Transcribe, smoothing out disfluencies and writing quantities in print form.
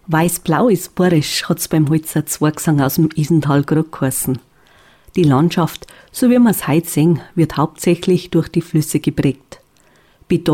Weiß-blau ist bayerisch, hat's beim Holzer Zwergsang aus dem Isental gerade geheißen. Die Landschaft, so wie wir es heute sehen, wird hauptsächlich durch die Flüsse geprägt.